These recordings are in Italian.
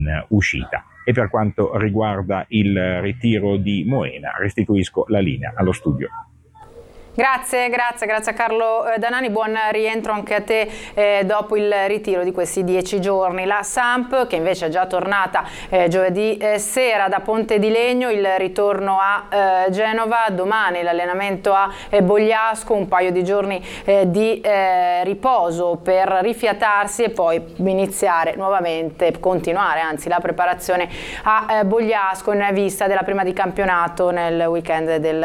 uscita. E per quanto riguarda il ritiro di Moena, restituisco la linea allo studio. Grazie a Carlo Danani, buon rientro anche a te dopo il ritiro di questi 10 giorni. La Samp, che invece è già tornata giovedì sera da Ponte di Legno, il ritorno a Genova, domani l'allenamento a Bogliasco, un paio di giorni di riposo per rifiatarsi e poi iniziare nuovamente, continuare anzi la preparazione a Bogliasco in vista della prima di campionato nel weekend del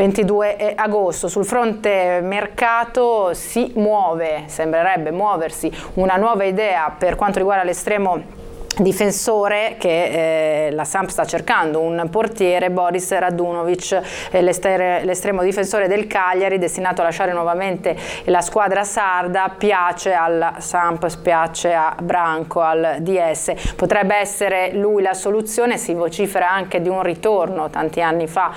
22 agosto. Sul fronte mercato si muove, sembrerebbe muoversi una nuova idea per quanto riguarda l'estremo difensore che la Samp sta cercando, un portiere, Boris Radunovic, l'estremo difensore del Cagliari, destinato a lasciare nuovamente la squadra sarda. Piace alla Samp, piace a Branco, al DS, potrebbe essere lui la soluzione. Si vocifera anche di un ritorno, tanti anni fa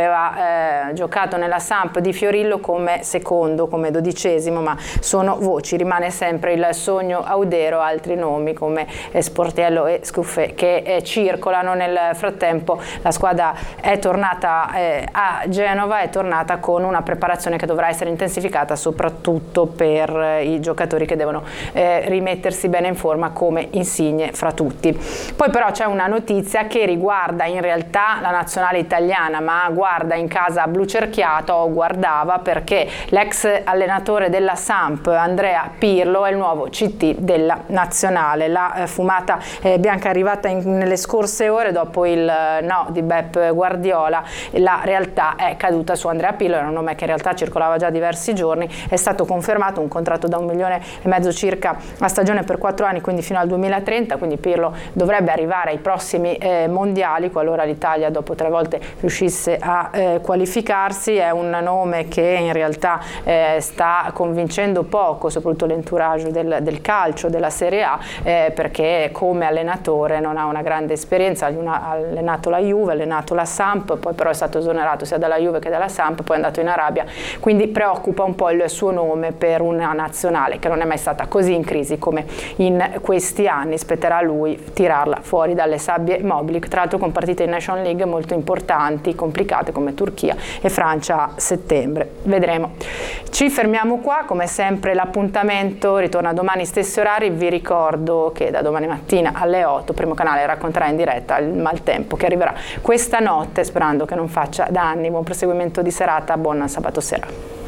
aveva giocato nella Samp di Fiorillo come secondo, come 12°, ma sono voci, rimane sempre il sogno Audero, altri nomi come Sportiello e Scuffè che circolano. Nel frattempo la squadra è tornata a Genova, è tornata con una preparazione che dovrà essere intensificata soprattutto per i giocatori che devono rimettersi bene in forma come Insigne fra tutti. Poi però c'è una notizia che riguarda in realtà la nazionale italiana, ma guarda in casa blu cerchiato, o guardava, perché l'ex allenatore della Samp Andrea Pirlo è il nuovo CT della nazionale. La fumata bianca è arrivata nelle scorse ore dopo il no di Pep Guardiola. La realtà è caduta su Andrea Pirlo, era un nome che in realtà circolava già diversi giorni. È stato confermato un contratto da 1,5 milioni circa a stagione per 4 anni, quindi fino al 2030, quindi Pirlo dovrebbe arrivare ai prossimi mondiali qualora l'Italia dopo 3 volte riuscisse a qualificarsi. È un nome che in realtà sta convincendo poco, soprattutto l'entourage del calcio, della Serie A, perché come allenatore non ha una grande esperienza. Ha allenato la Juve, ha allenato la Samp, poi però è stato esonerato sia dalla Juve che dalla Samp, poi è andato in Arabia, quindi preoccupa un po' il suo nome per una nazionale che non è mai stata così in crisi come in questi anni. Spetterà a lui tirarla fuori dalle sabbie mobili, tra l'altro con partite in Nation League molto importanti, complicate, come Turchia e Francia a settembre. Vedremo. Ci fermiamo qua, come sempre l'appuntamento ritorna domani stessi orari. Vi ricordo che da domani mattina alle 8 Primo Canale racconterà in diretta il maltempo che arriverà questa notte, sperando che non faccia danni. Buon proseguimento di serata, buon sabato sera.